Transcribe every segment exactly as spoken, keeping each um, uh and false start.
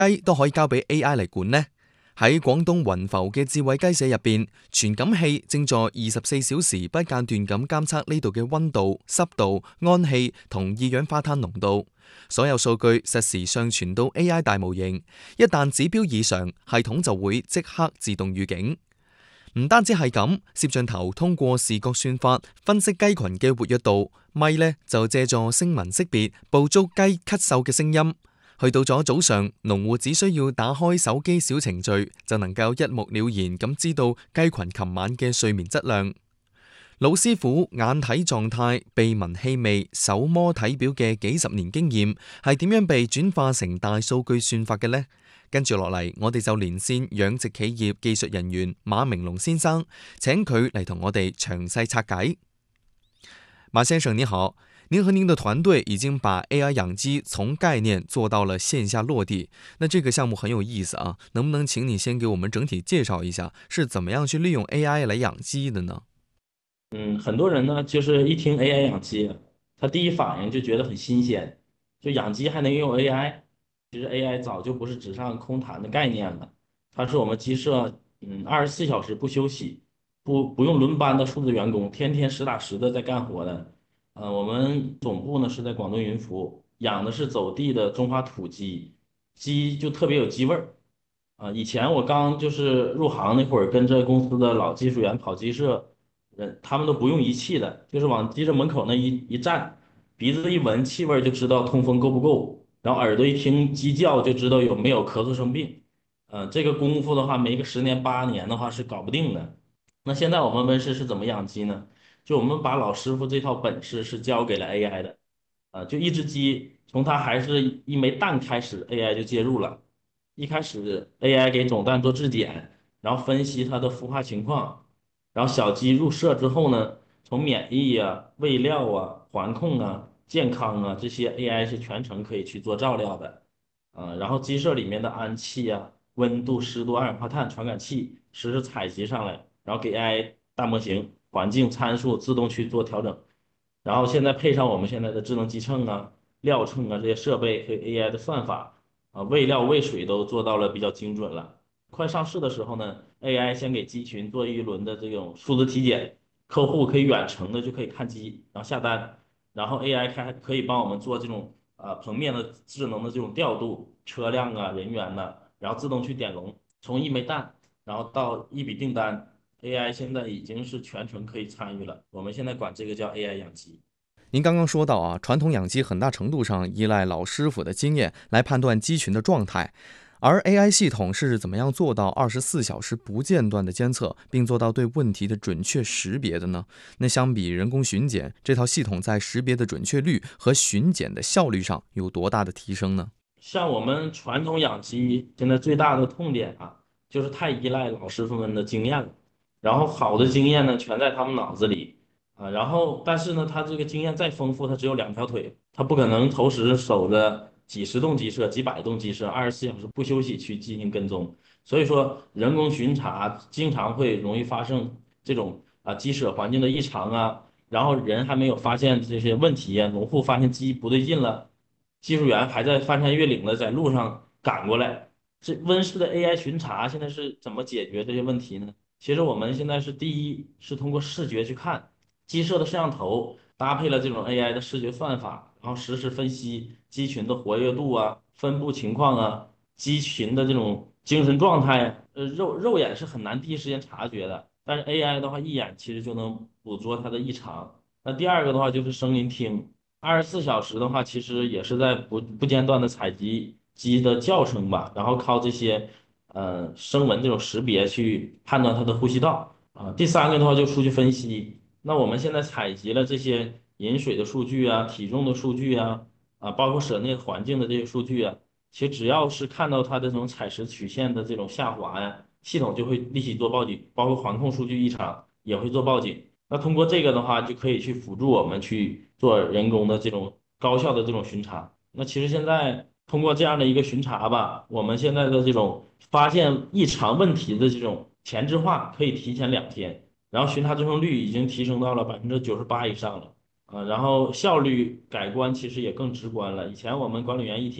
雞都可以交俾 A I 嚟管呢？喺廣東雲浮嘅智慧雞舍入邊，傳感器正在二十四小時不間斷咁監測呢度嘅溫度、濕度、氨氣同二氧化碳濃度，所有數據實時上傳到 A I 大模型，一旦指標異常，系統就會即刻自動預警。唔單止係咁，攝像頭通過視覺算法分析雞群嘅活躍度，咪呢就借助聲紋識別捕捉雞咳嗽嘅聲音。去到咗早上，農戶只需要打開手機小程序，就能夠一目了然咁知道雞群琴晚嘅睡眠質量。老師傅眼睇狀態、鼻聞氣味、手摸體表嘅幾十年經驗，係點樣被轉化成大數據算法嘅呢？跟住落嚟，我哋就連線養殖企業技術人員馬明龍先生，請佢嚟同我哋詳細拆解。馬先生你好，您和您的團隊已經把 A I 養雞從概念做到了線下落地，那這個項目很有意思啊，能不能請你先給我們整體介紹一下，是怎麼樣去利用 A I 來養雞的呢？ 嗯，很多人呢，就是一聽 A I 養雞，他第一反應就覺得很新鮮，就養雞還能用 A I。其實 A I 早就不是紙上空談的概念了，它是我們雞舍嗯二十四小時不休息，不不用輪班的數字員工，天天實打實的在幹活的。呃，我們總部呢是在廣東雲浮，養的是走地的中華土雞，雞就特別有雞味兒。啊，以前我剛就是入行那會兒，跟着公司的老技術員跑雞舍。人他們都不用儀器的，就是往雞舍門口那一一站，鼻子一聞氣味就知道通風夠不夠，然後耳朵一聽雞叫就知道有沒有咳嗽生病。呃，這個功夫的話，沒個十年八年的話是搞不定的。那現在我們溫室是怎麼養雞呢？就我們把老師傅這套本事是交給了 A I 的。呃，就一隻雞從它還是一枚蛋開始，A I 就介入了。一開始 A I 給種蛋做質檢，然後分析它的孵化情況。然後小雞入舍之後呢，從免疫啊、餵料啊、環控啊、健康啊這些 A I 是全程可以去做照料的，啊，然後雞舍裡面的氨氣啊、溫度、濕度、二氧化碳傳感器實時採集上來，然後給 A I 大模型環境參數自動去做調整，然後現在配上我們現在的智能雞秤啊、料秤啊這些設備和 A I 的算法，啊，餵料餵水都做到了比較精準了。快上市的時候呢，A I 先給雞群做一輪的這種數字體檢，客戶可以遠程的就可以看雞，然後下單，然後 A I 還可以幫我們做這種啊棚面的智能的這種調度，車輛啊、人員呐、啊，然後自動去點籠，從一枚蛋，然後到一筆訂單，A I 現在已經是全程可以參與了。我們現在管這個叫 A I 養雞。 您剛剛說到啊，傳統養雞很大程度上依賴老師傅的經驗來判斷雞群的狀態。而 A I 系統是怎麼樣做到二十四小時不間斷的監測，並做到對問題的準確識別的呢？那相比人工巡檢，這套系統在識別的準確率和巡檢的效率上有多大的提升呢？ 像我們傳統養雞現在最大的痛點啊，就是太依賴老師傅們的經驗了，然後好的經驗呢全在他們腦子裡啊，然後但是呢，他這個經驗再豐富，他只有兩條腿，他不可能同時守着幾十棟雞舍、幾百棟雞舍，二十四小時不休息去進行跟蹤。所以說，人工巡查經常會容易發生這種啊雞舍環境的異常啊，然後人還沒有發現這些問題啊，農戶發現雞不對勁了，技術員還在翻山越嶺的在路上趕過來。這溫室的 A I 巡查現在是怎麼解決這些問題呢？其實我們現在是第一是通過視覺去看雞舍的攝像頭，搭配了這種 A I 的視覺算法，然後實時分析雞群的活躍度啊、分布情況啊、雞群的這種精神狀態，呃，肉肉眼是很難第一時間察覺的，但是 A I 的話一眼其實就能捕捉它的異常。那第二個的話就是聲音聽，二十四小時的話其實也是在不不間斷的採集雞的叫聲吧，然後靠這些呃聲紋這種識別去判斷它的呼吸道啊。第三個的話就數據分析。那我們現在採集了這些飲水的數據啊、體重的數據啊，啊，包括舍內環境的這些數據啊，其實只要是看到它的這種採食曲線的這種下滑呀，系統就會立即做報警，包括環控數據異常也會做報警。那通過這個的話，就可以去輔助我們去做人工的這種高效的這種巡查。那其實現在通過這樣的一個巡查吧，我們現在的這種發現異常問題的這種前置化可以提前兩天。然後巡查最終率已經提升到了百分之九十八以上了，啊，然後效率改觀其實也更直觀了。以前我們管理員一天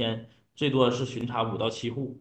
最多是巡查五到七户。